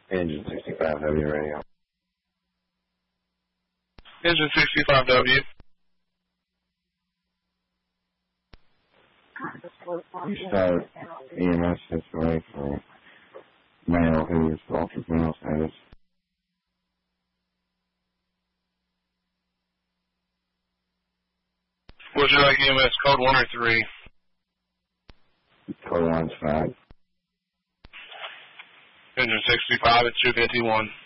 Engine 65W radio. Engine 65W. You start EMS situation for male who is altered mental status. Would you like EMS code 1 or 3? Code 1's 5. Engine 65 at 251.